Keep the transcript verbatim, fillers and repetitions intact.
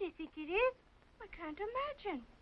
do you think it is? I can't imagine.